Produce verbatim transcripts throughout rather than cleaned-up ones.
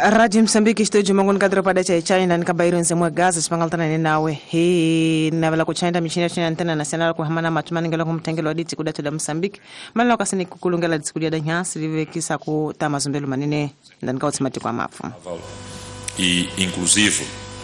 Radio Msambiki studio mongon kadro pada cha China nikabairu nsemwa gaza sipangaltana nawe hii navala kuchaenda mishina chini antena nasional kwa hamana matumani ngelo kumtengelo diti kudato da Msambiki malala kasini kukulungela ditsikulia da nyasi live kisa ku tamazumbelo manine ndanika utsimati kwa mafu e inclusivo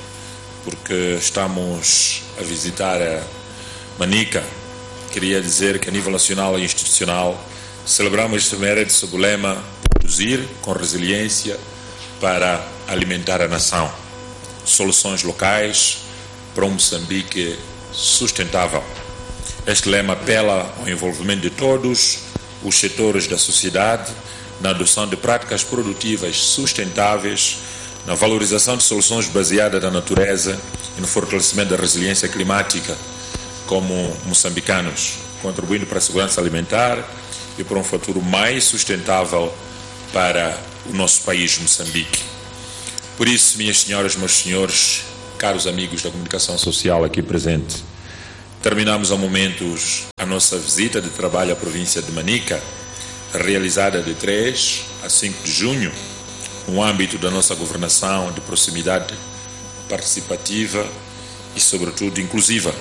porque estamos a visitar Manica. Queria dizer que a nível nacional e institucional celebramos este efeméride sob o lema produzir com resiliência para alimentar a nação. Soluções locais para um Moçambique sustentável. Este lema apela ao envolvimento de todos os setores da sociedade na adoção de práticas produtivas sustentáveis, na valorização de soluções baseadas na natureza e no fortalecimento da resiliência climática como moçambicanos, contribuindo para a segurança alimentar e para um futuro mais sustentável para o nosso país, Moçambique. Por isso, minhas senhoras, meus senhores, caros amigos da comunicação social aqui presente, terminamos há momentos a nossa visita de trabalho à província de Manica, realizada de três a cinco de junho, no âmbito da nossa governação de proximidade participativa e, sobretudo, inclusiva,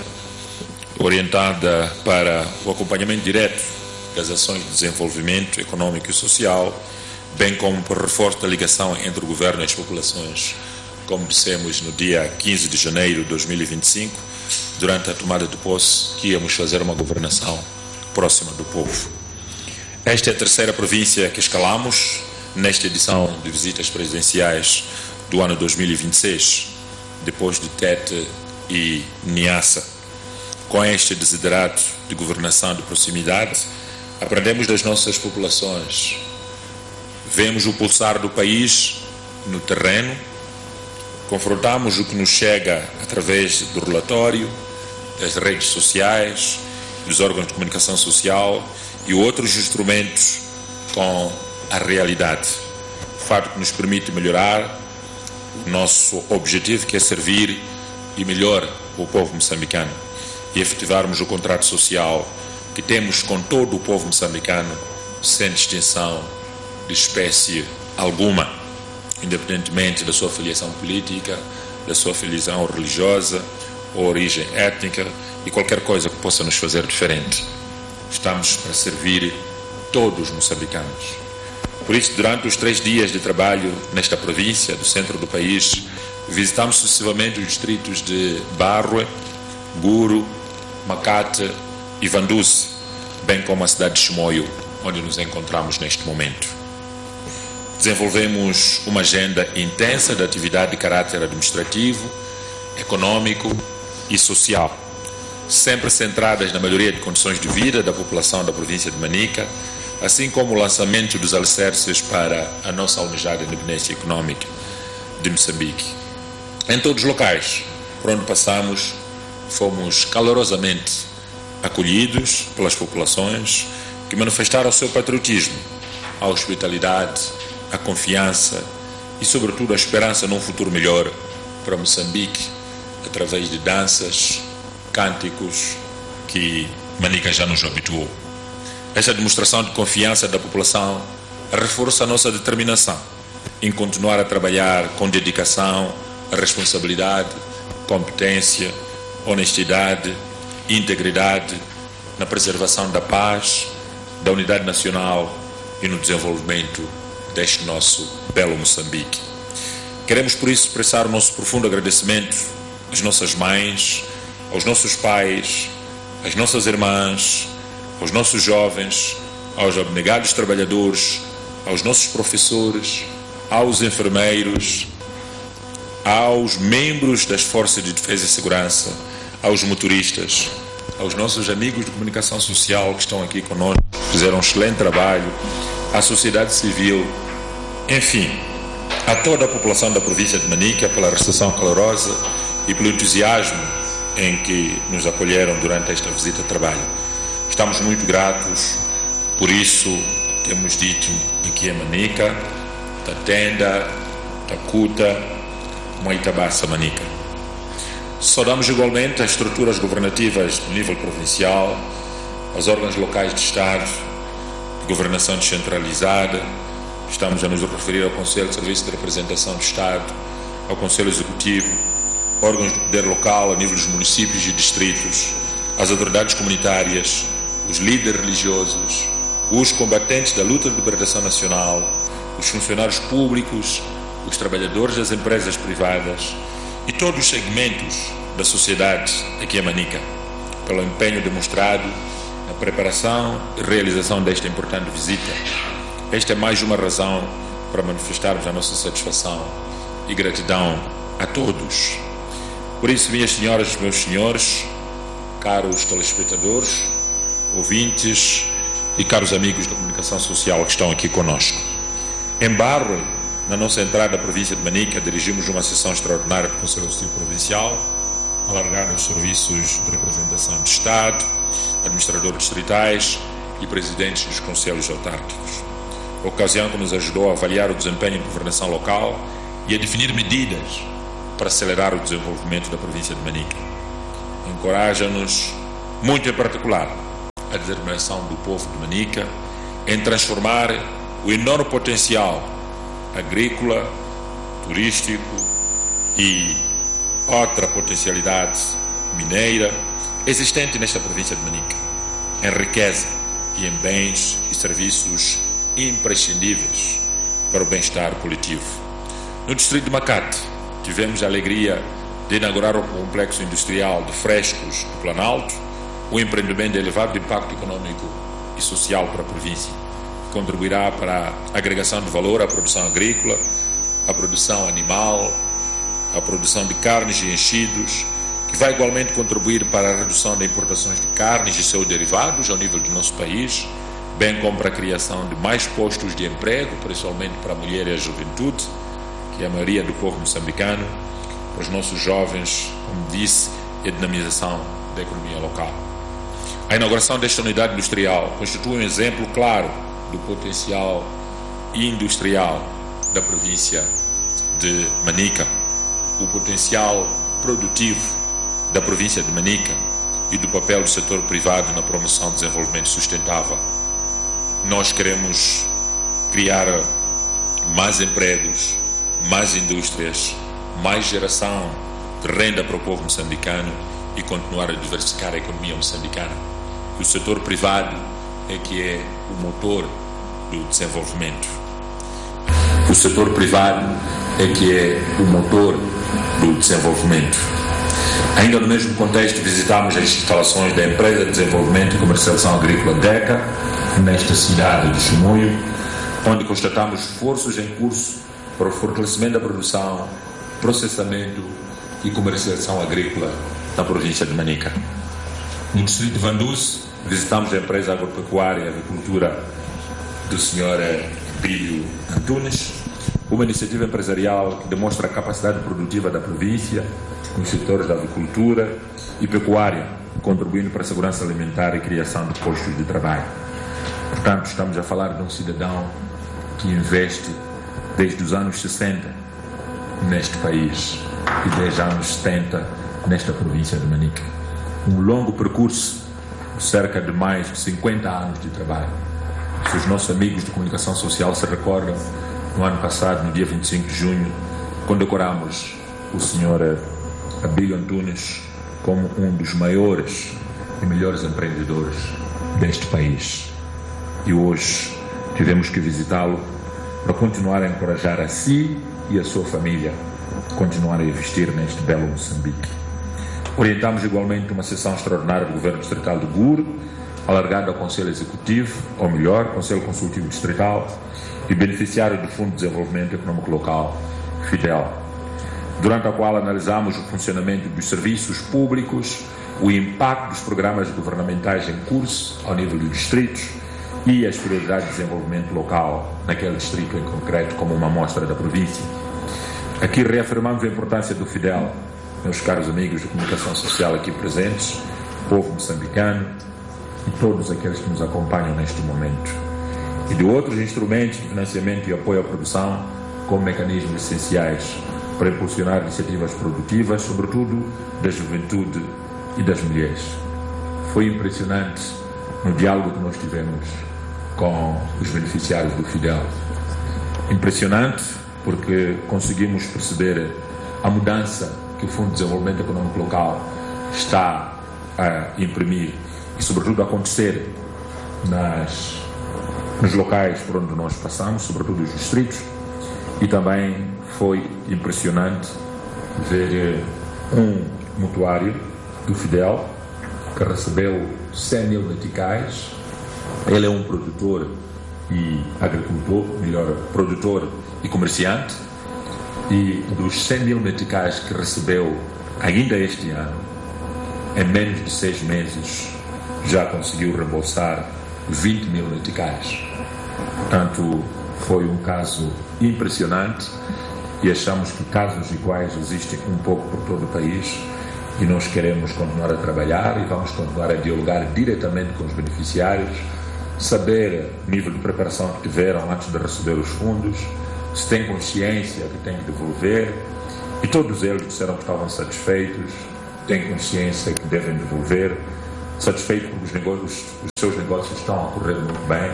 orientada para o acompanhamento direto das ações de desenvolvimento econômico e social, bem como por reforço da ligação entre o governo e as populações, como dissemos no dia quinze de janeiro de dois mil e vinte e cinco, durante a tomada de posse, que íamos fazer uma governação próxima do povo. Esta é a terceira província que escalamos nesta edição de visitas presidenciais do ano dois mil e vinte e seis, depois de Tete e Niassa. Com este desiderato de governação de proximidade, aprendemos das nossas populações, vemos o pulsar do país no terreno, confrontamos o que nos chega através do relatório, das redes sociais, dos órgãos de comunicação social e outros instrumentos com a realidade. Fato que nos permite melhorar o nosso objetivo, que é servir e melhor o povo moçambicano e efetivarmos o contrato social que temos com todo o povo moçambicano, sem distinção de espécie alguma, independentemente da sua filiação política, da sua filiação religiosa ou origem étnica e qualquer coisa que possa nos fazer diferente. Estamos para servir todos os moçambicanos. Por isso, durante os três dias de trabalho nesta província, do centro do país, visitamos sucessivamente os distritos de Barroé, Guru, Macate e Vanduce, bem como a cidade de Chimoio, onde nos encontramos neste momento. Desenvolvemos uma agenda intensa de atividade de caráter administrativo, econômico e social, sempre centradas na melhoria de condições de vida da população da província de Manica, assim como o lançamento dos alicerces para a nossa almejada independência econômica de Moçambique. Em todos os locais por onde passamos, fomos calorosamente acolhidos pelas populações que manifestaram o seu patriotismo, a hospitalidade, a confiança e, sobretudo, a esperança num futuro melhor para Moçambique, através de danças, cânticos que Manica já nos habituou. Esta demonstração de confiança da população reforça a nossa determinação em continuar a trabalhar com dedicação, responsabilidade, competência, honestidade, integridade na preservação da paz, da unidade nacional e no desenvolvimento deste nosso belo Moçambique. Queremos, por isso, expressar o nosso profundo agradecimento às nossas mães, aos nossos pais, às nossas irmãs, aos nossos jovens, aos abnegados trabalhadores, aos nossos professores, aos enfermeiros, aos membros das Forças de Defesa e Segurança, aos motoristas, aos nossos amigos de comunicação social que estão aqui conosco, fizeram um excelente trabalho, à sociedade civil, enfim, a toda a população da província de Manica pela recepção calorosa e pelo entusiasmo em que nos acolheram durante esta visita de trabalho. Estamos muito gratos, por isso temos dito aqui em Manica, Tatenda, Tacuta, Moitabassa, Manica. Saudamos igualmente as estruturas governativas de nível provincial, os órgãos locais de Estado, de governação descentralizada, estamos a nos referir ao Conselho de Serviço de Representação do Estado, ao Conselho Executivo, órgãos de poder local a nível dos municípios e distritos, as autoridades comunitárias, os líderes religiosos, os combatentes da luta de libertação nacional, os funcionários públicos, os trabalhadores das empresas privadas e todos os segmentos da sociedade aqui em Manica, pelo empenho demonstrado na preparação e realização desta importante visita. Esta é mais uma razão para manifestarmos a nossa satisfação e gratidão a todos. Por isso, minhas senhoras e meus senhores, caros telespectadores, ouvintes e caros amigos da comunicação social que estão aqui conosco, em Barro, na nossa entrada à província de Manica, dirigimos uma sessão extraordinária do Conselho Executivo Provincial, alargar os serviços de representação de Estado, administradores distritais e presidentes dos conselhos autárquicos. Ocasião que nos ajudou a avaliar o desempenho de governação local e a definir medidas para acelerar o desenvolvimento da província de Manica. Encoraja-nos, muito em particular, a determinação do povo de Manica em transformar o enorme potencial agrícola, turístico e outra potencialidade mineira existente nesta província de Manica, em riqueza e em bens e serviços imprescindíveis para o bem-estar coletivo. No distrito de Macate, tivemos a alegria de inaugurar o complexo industrial de frescos do Planalto, um empreendimento de elevado impacto econômico e social para a província, que contribuirá para a agregação de valor à produção agrícola, à produção animal, à produção de carnes e enchidos, que vai igualmente contribuir para a redução das importações de carnes e seus derivados ao nível do nosso país, bem como para a criação de mais postos de emprego, principalmente para a mulher e a juventude, que é a maioria do povo moçambicano, para os nossos jovens, como disse, e a dinamização da economia local. A inauguração desta unidade industrial constitui um exemplo claro do potencial industrial da província de Manica, o potencial produtivo da província de Manica e do papel do setor privado na promoção do desenvolvimento sustentável. Nós queremos criar mais empregos, mais indústrias, mais geração de renda para o povo moçambicano e continuar a diversificar a economia moçambicana. E o setor privado é que é o motor do desenvolvimento. O setor privado é que é o motor do desenvolvimento. Ainda no mesmo contexto, visitamos as instalações da Empresa de Desenvolvimento e Comercialização Agrícola DECA, nesta cidade de Chimoio, onde constatamos esforços em curso para o fortalecimento da produção, processamento e comercialização agrícola na província de Manica. No distrito de Vanduce, visitamos a empresa agropecuária e agricultura do senhor Bílio Antunes, uma iniciativa empresarial que demonstra a capacidade produtiva da província nos setores da agricultura e pecuária, contribuindo para a segurança alimentar e criação de postos de trabalho. Portanto, estamos a falar de um cidadão que investe desde os anos sessenta neste país e desde os anos setenta nesta província de Manica. Um longo percurso, cerca de mais de cinquenta anos de trabalho. Se os nossos amigos de comunicação social se recordam, no ano passado, no dia vinte e cinco de junho, condecoramos o senhor Abílio Antunes como um dos maiores e melhores empreendedores deste país. E hoje tivemos que visitá-lo para continuar a encorajar a si e a sua família a continuar a investir neste belo Moçambique. Orientamos igualmente uma sessão extraordinária do Governo Distrital de Guro, alargada ao Conselho Executivo, ou melhor, Conselho Consultivo Distrital, e beneficiário do Fundo de Desenvolvimento Econômico Local, FIDEL, durante a qual analisamos o funcionamento dos serviços públicos, o impacto dos programas governamentais em curso ao nível dos distritos e as prioridades de desenvolvimento local naquele distrito em concreto, como uma amostra da província. Aqui reafirmamos a importância do FIDEL, meus caros amigos de comunicação social aqui presentes, povo moçambicano e todos aqueles que nos acompanham neste momento, e de outros instrumentos de financiamento e apoio à produção como mecanismos essenciais para impulsionar iniciativas produtivas, sobretudo da juventude e das mulheres. Foi impressionante no diálogo que nós tivemos com os beneficiários do FIDEL impressionante, porque conseguimos perceber a mudança que o Fundo de Desenvolvimento Econômico Local está a imprimir e, sobretudo, a acontecer nas, nos locais por onde nós passamos, sobretudo os distritos. E também foi impressionante ver um mutuário do Fidel que recebeu cem mil meticais. Ele é um produtor e agricultor, melhor, produtor e comerciante, e dos cem mil meticais que recebeu ainda este ano, em menos de seis meses já conseguiu reembolsar vinte mil meticais. Portanto, foi um caso impressionante e achamos que casos iguais existem um pouco por todo o país, e nós queremos continuar a trabalhar e vamos continuar a dialogar diretamente com os beneficiários, saber o nível de preparação que tiveram antes de receber os fundos, se têm consciência que têm que devolver, e todos eles disseram que estavam satisfeitos, têm consciência que devem devolver, satisfeitos porque os, negócios, os seus negócios estão a correr muito bem,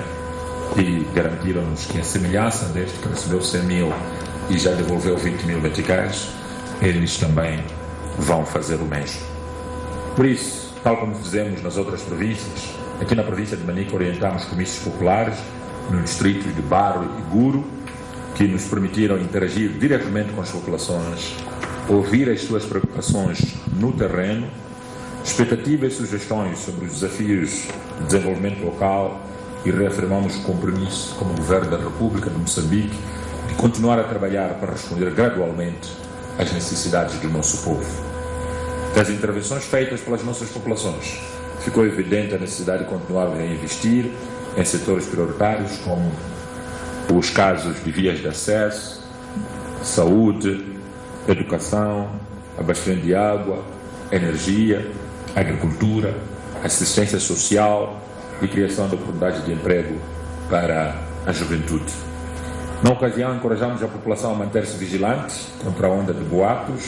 e garantiram-nos que a semelhança deste que recebeu cem mil e já devolveu vinte mil meticais, eles também vão fazer o mesmo. Por isso, tal como fizemos nas outras províncias, aqui na província de Manica orientamos comícios populares nos distritos de Baro e Guro, que nos permitiram interagir diretamente com as populações, ouvir as suas preocupações no terreno, expectativas e sugestões sobre os desafios de desenvolvimento local, e reafirmamos o compromisso como Governo da República de Moçambique de continuar a trabalhar para responder gradualmente às necessidades do nosso povo. Das intervenções feitas pelas nossas populações, ficou evidente a necessidade de continuar a investir em setores prioritários como os casos de vias de acesso, saúde, educação, abastecimento de água, energia, agricultura, assistência social e criação de oportunidades de emprego para a juventude. Na ocasião, encorajamos a população a manter-se vigilante contra a onda de boatos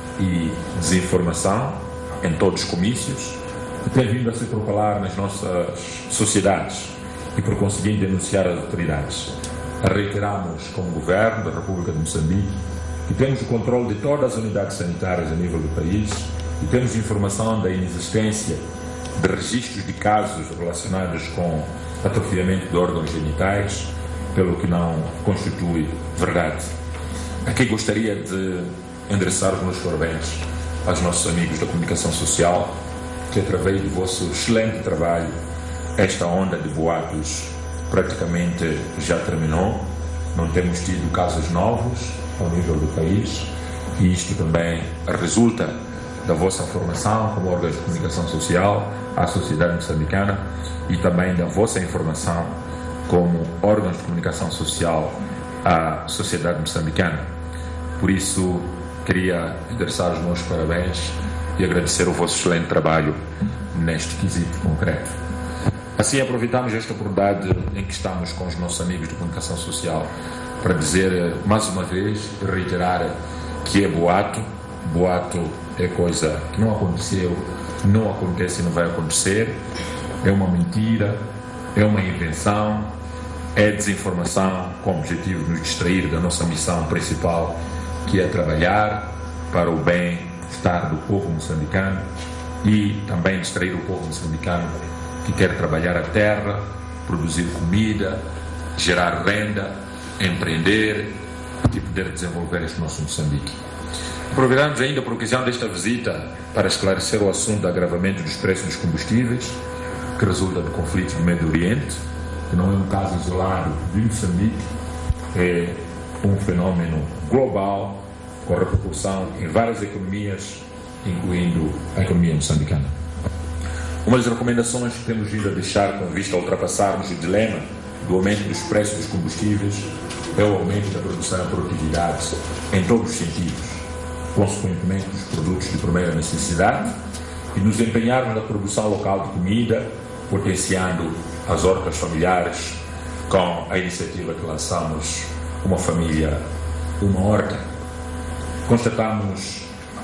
e desinformação em todos os comícios, que tem vindo a se propalar nas nossas sociedades e, por conseguinte, denunciar as autoridades. Reiteramos, como Governo da República de Moçambique, que temos o controle de todas as unidades sanitárias a nível do país e temos informação da inexistência de registros de casos relacionados com atrofiamento de órgãos genitais, pelo que não constitui verdade. Aqui gostaria de endereçar os meus parabéns aos nossos amigos da comunicação social, que através do vosso excelente trabalho, esta onda de boatos praticamente já terminou. Não temos tido casos novos ao nível do país, e isto também resulta da vossa formação como órgãos de comunicação social à sociedade moçambicana e também da vossa informação como órgãos de comunicação social à sociedade moçambicana. Por isso, queria endereçar os meus parabéns e agradecer o vosso excelente trabalho neste quesito concreto. Assim, aproveitamos esta oportunidade em que estamos com os nossos amigos de comunicação social para dizer mais uma vez e reiterar que é boato. Boato é coisa que não aconteceu, não acontece e não vai acontecer. É uma mentira, é uma invenção, é desinformação com o objetivo de nos distrair da nossa missão principal, que é trabalhar para o bem-estar do povo moçambicano e também distrair o povo moçambicano que quer trabalhar a terra, produzir comida, gerar renda, empreender e poder desenvolver este nosso Moçambique. Aproveitamos ainda por ocasião desta visita para esclarecer o assunto do agravamento dos preços dos combustíveis, que resulta do conflito do Médio Oriente, que não é um caso isolado de Moçambique, é um fenómeno global com repercussão em várias economias, incluindo a economia moçambicana. Uma das recomendações que temos vindo a deixar com vista a ultrapassarmos o dilema do aumento dos preços dos combustíveis é o aumento da produção e produtividade em todos os sentidos, consequentemente dos produtos de primeira necessidade, e nos empenharmos na produção local de comida, potenciando as hortas familiares com a iniciativa que lançamos Uma Família, Uma Horta. Constatamos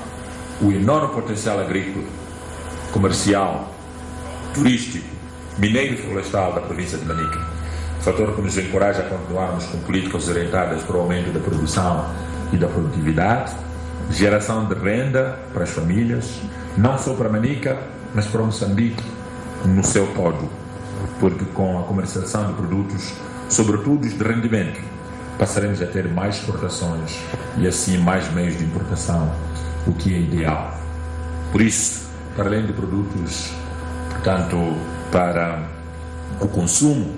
o enorme potencial agrícola, comercial, turístico, mineiro e florestal da província de Manica, fator que nos encoraja a continuarmos com políticas orientadas para o aumento da produção e da produtividade, geração de renda para as famílias, não só para Manica, mas para Moçambique no seu todo, porque com a comercialização de produtos, sobretudo de rendimento, passaremos a ter mais exportações e assim mais meios de importação, o que é ideal. Por isso, para além de produtos, portanto, para o consumo,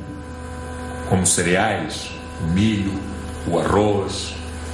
como cereais, o milho, o arroz,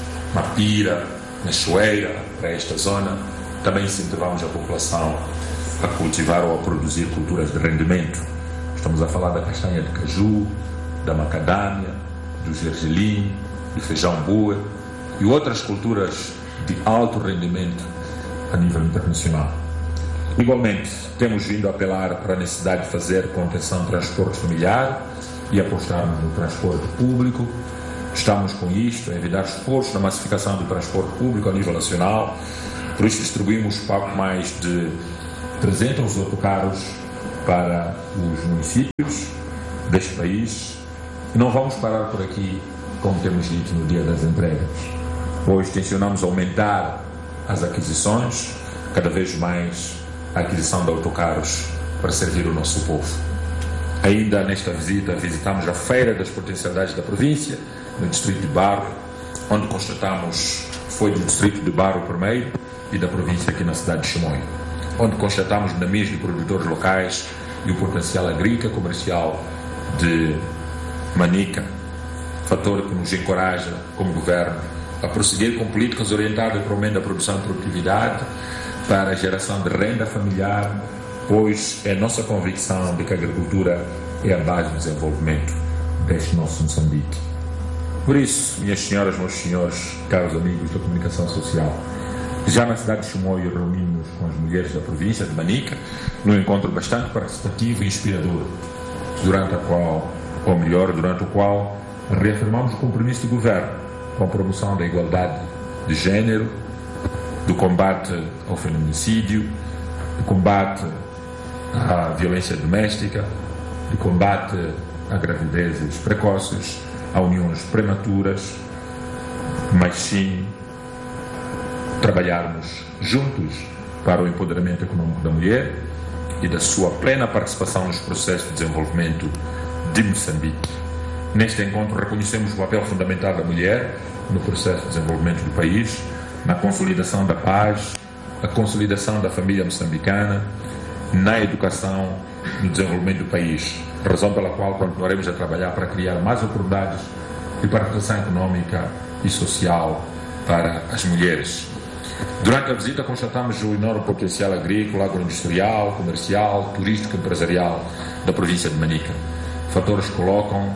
mapira, machoeira, para esta zona, também incentivamos a população a cultivar ou a produzir culturas de rendimento. Estamos a falar da castanha de caju, da macadâmia, do gergelim, do feijão bue e outras culturas de alto rendimento a nível internacional. Igualmente, temos vindo a apelar para a necessidade de fazer contenção do transporte familiar e apostarmos no transporte público. Estamos com isto a envidar esforços na massificação do transporte público a nível nacional. Por isso distribuímos pouco mais de trezentos autocarros para os municípios deste país. E não vamos parar por aqui, como temos dito no dia das entregas, pois tencionamos aumentar as aquisições, cada vez mais a aquisição de autocarros para servir o nosso povo. Ainda nesta visita, visitamos a Feira das Potencialidades da província, no distrito de Barro, onde constatamos, foi do distrito de Barro primeiro e da província aqui na cidade de Chimoio, onde constatamos dinamismo de produtores locais e o potencial agrícola e comercial de Manica, fator que nos encoraja, como governo, a prosseguir com políticas orientadas para o aumento da produção e produtividade, para a geração de renda familiar, pois é nossa convicção de que a agricultura é a base do desenvolvimento deste nosso Moçambique. Por isso, minhas senhoras, meus senhores, caros amigos da comunicação social, já na cidade de Chimoio reunimos com as mulheres da província de Manica num encontro bastante participativo e inspirador, durante a qual, ou melhor, durante o qual reafirmamos o compromisso do governo com a promoção da igualdade de género, do combate ao feminicídio, do combate à violência doméstica, do combate a gravidezes precoces, a uniões prematuras, mas sim trabalharmos juntos para o empoderamento econômico da mulher e da sua plena participação nos processos de desenvolvimento de Moçambique. Neste encontro reconhecemos o papel fundamental da mulher no processo de desenvolvimento do país, na consolidação da paz, a consolidação da família moçambicana, na educação, no desenvolvimento do país, razão pela qual continuaremos a trabalhar para criar mais oportunidades de participação econômica e social para as mulheres. Durante a visita constatamos o enorme potencial agrícola, agroindustrial, comercial, turístico e empresarial da província de Manica. Fatores que colocam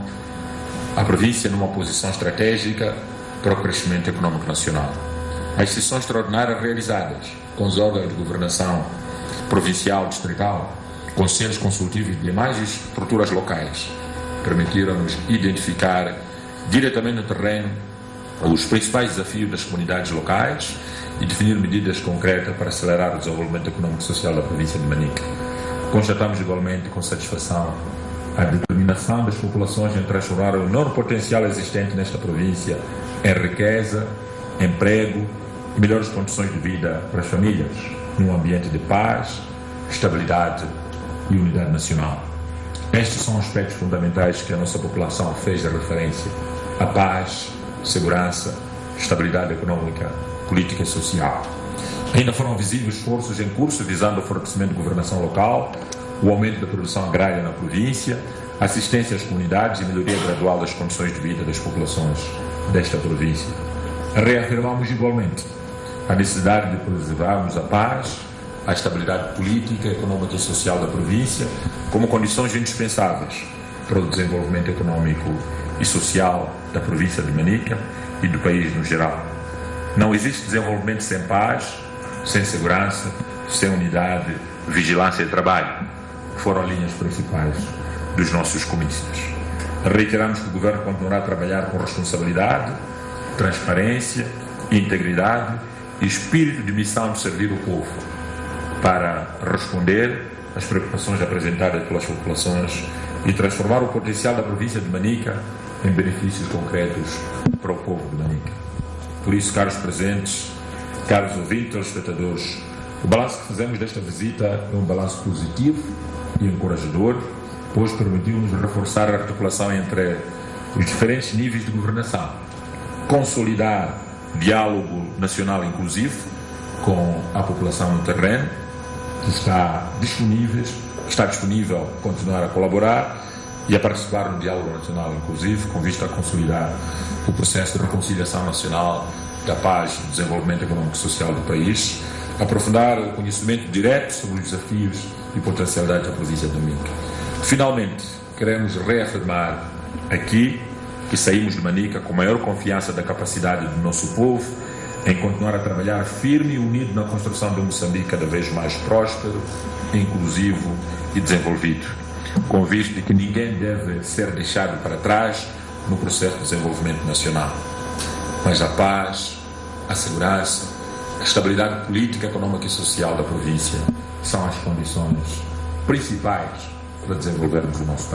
a província numa posição estratégica para o crescimento econômico nacional. As sessões extraordinárias realizadas com os órgãos de governação provincial, distrital, conselhos consultivos e demais estruturas locais permitiram-nos identificar diretamente no terreno os principais desafios das comunidades locais e definir medidas concretas para acelerar o desenvolvimento econômico e social da província de Manica. Constatamos igualmente com satisfação a determinação das populações em transformar o enorme potencial existente nesta província em riqueza, emprego e melhores condições de vida para as famílias, num ambiente de paz, estabilidade e unidade nacional. Estes são aspectos fundamentais que a nossa população fez a referência: a paz, segurança, estabilidade econômica, política e social. Ainda foram visíveis esforços em curso visando o fortalecimento da governação local, o aumento da produção agrária na província, assistência às comunidades e melhoria gradual das condições de vida das populações desta província. Reafirmamos igualmente a necessidade de preservarmos a paz, a estabilidade política, econômica e social da província como condições indispensáveis para o desenvolvimento econômico e social da província de Manica e do país no geral. Não existe desenvolvimento sem paz, sem segurança, sem unidade, vigilância e trabalho. Foram linhas principais dos nossos comícios. Reiteramos que o Governo continuará a trabalhar com responsabilidade, transparência, integridade e espírito de missão de servir o povo para responder às preocupações apresentadas pelas populações e transformar o potencial da província de Manica em benefícios concretos para o povo de Manica. Por isso, caros presentes, caros ouvintes, telespectadores, o balanço que fazemos desta visita é um balanço positivo e encorajador, pois permitiu-nos reforçar a articulação entre os diferentes níveis de governação, consolidar diálogo nacional inclusivo com a população no terreno, que está disponível, está disponível a continuar a colaborar e a participar no diálogo nacional inclusivo, com vista a consolidar o processo de reconciliação nacional, da paz e do desenvolvimento econômico e social do país, aprofundar o conhecimento direto sobre os desafios e potencialidades da província de Manica. Finalmente, queremos reafirmar aqui que saímos de Manica com maior confiança da capacidade do nosso povo em continuar a trabalhar firme e unido na construção de um Moçambique cada vez mais próspero, inclusivo e desenvolvido, com vista de que ninguém deve ser deixado para trás no processo de desenvolvimento nacional. Mas a paz, a segurança, a estabilidade política, econômica e social da província são as condições principais para desenvolvermos o nosso país.